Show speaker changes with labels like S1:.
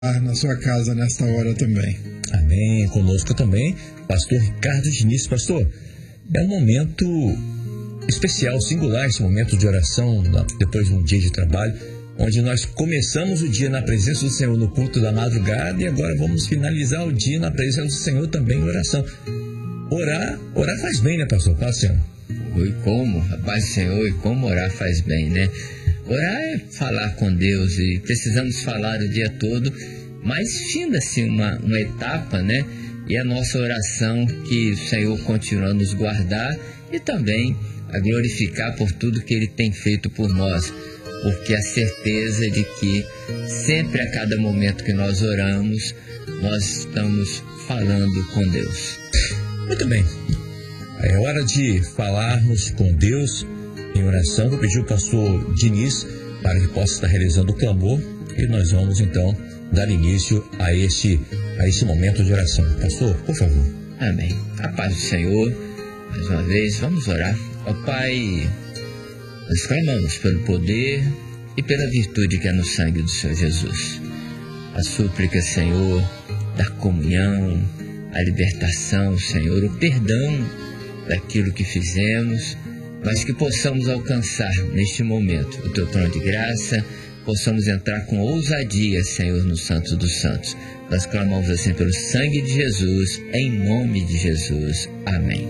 S1: na sua casa nesta hora também.
S2: Amém. Conosco também, pastor Ricardo Diniz. Pastor, é um momento especial, singular, esse momento de oração, depois de um dia de trabalho, onde nós começamos o dia na presença do Senhor no culto da madrugada e agora vamos finalizar o dia na presença do Senhor também em oração. Orar faz bem, né, pastor? Fala, Senhor.
S3: E como, rapaz, Senhor, e como orar faz bem, né? Orar é falar com Deus e precisamos falar o dia todo, mas finda-se uma etapa, né? E a nossa oração que o Senhor continua a nos guardar e também a glorificar por tudo que Ele tem feito por nós, porque a certeza de que sempre a cada momento que nós oramos, nós estamos falando com Deus.
S2: Muito bem. É hora de falarmos com Deus em oração. Vou pedir ao pastor Diniz para que possa estar realizando o clamor e nós vamos então dar início a esse momento de oração. Pastor, por favor.
S3: Amém. A paz do Senhor. Mais uma vez, vamos orar. Ó Pai, nós clamamos pelo poder e pela virtude que é no sangue do Senhor Jesus. A súplica, Senhor, da comunhão, a libertação, Senhor, o perdão daquilo que fizemos, mas que possamos alcançar neste momento o Teu trono de graça, possamos entrar com ousadia, Senhor, no Santo dos Santos. Nós clamamos assim pelo sangue de Jesus, em nome de Jesus. Amém.